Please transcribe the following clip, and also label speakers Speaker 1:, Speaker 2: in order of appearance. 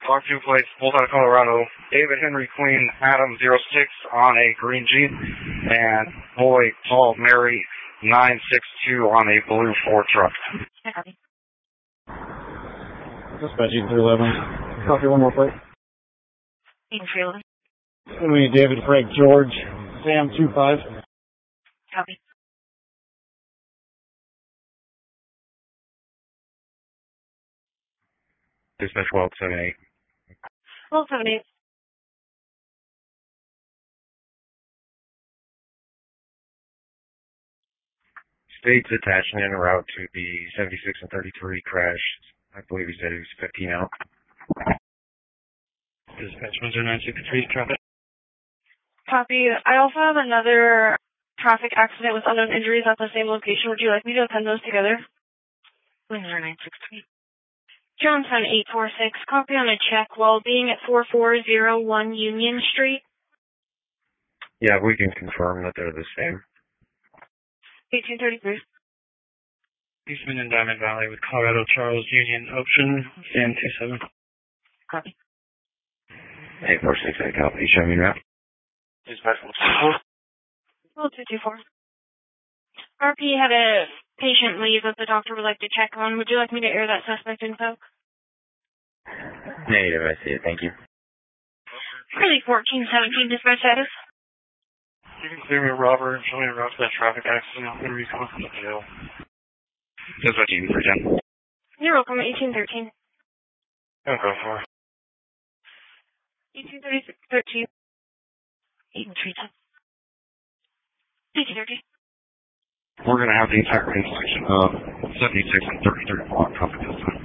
Speaker 1: Talk to place, Bullseye, Colorado. David Henry Queen, Adam 06 on a green Jeep, and Boy Paul Mary 962 on a blue Ford truck.
Speaker 2: Dispatch 311. Copy, one more plate.
Speaker 3: 311.
Speaker 2: We David Frank George, Sam 25.
Speaker 3: Copy.
Speaker 1: Dispatch 1278.
Speaker 3: 1278.
Speaker 1: State's attaching en route to the 76 and 33 crash. I believe he said he was 15 out. Dispatch 10963, traffic.
Speaker 3: Copy. I also have another traffic accident with unknown injuries at the same location. Would you like me to append those together? 10963. Johnson 846. Copy on a check while being at 4401 Union Street.
Speaker 1: Yeah, we can confirm that they're the same.
Speaker 3: 1833.
Speaker 1: Eastman and Diamond Valley with Colorado Charles Union Ocean, Sam 27.
Speaker 3: Copy.
Speaker 1: 8468, copy. Show me route. Dispatch
Speaker 3: 224. RP had a patient leave that the doctor would like to check on. Would you like me to air that suspect info?
Speaker 1: Negative, I see it. Thank you.
Speaker 3: Really 1417 dispatch status.
Speaker 1: You can clear me, Robert. Show me a route to that traffic accident. I'm going to be coming from the jail. Dispatch 1813.
Speaker 3: You're welcome. 1813.
Speaker 1: I'll go for it.
Speaker 3: 1813. 1813. 1830.
Speaker 1: We're going to have the entire intersection of 76 and 33 block traffic this time.